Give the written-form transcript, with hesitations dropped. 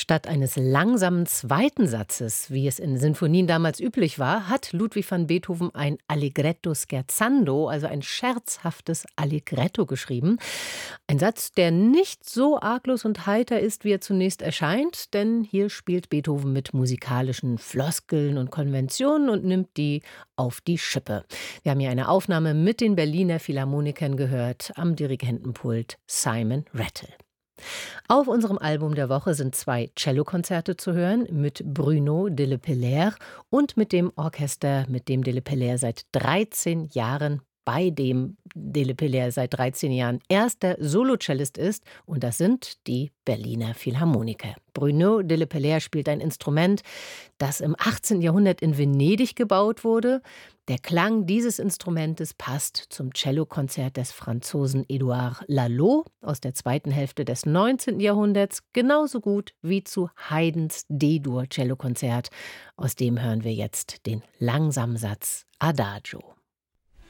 Statt eines langsamen zweiten Satzes, wie es in Sinfonien damals üblich war, hat Ludwig van Beethoven ein Allegretto scherzando, also ein scherzhaftes Allegretto geschrieben. Ein Satz, der nicht so arglos und heiter ist, wie er zunächst erscheint, denn hier spielt Beethoven mit musikalischen Floskeln und Konventionen und nimmt die auf die Schippe. Wir haben hier eine Aufnahme mit den Berliner Philharmonikern gehört, am Dirigentenpult Simon Rattle. Auf unserem Album der Woche sind 2 Cellokonzerte zu hören mit Bruno Delaperrière und mit dem Orchester, mit dem Delaperrière seit 13 Jahren bei dem Delaperrière seit 13 Jahren erster Solocellist ist, und das sind die Berliner Philharmoniker. Bruno Delaperrière spielt ein Instrument, das im 18. Jahrhundert in Venedig gebaut wurde. Der Klang dieses Instrumentes passt zum Cellokonzert des Franzosen Édouard Laloux aus der zweiten Hälfte des 19. Jahrhunderts genauso gut wie zu Haydns D-Dur-Cellokonzert. Aus dem hören wir jetzt den Langsamsatz Adagio.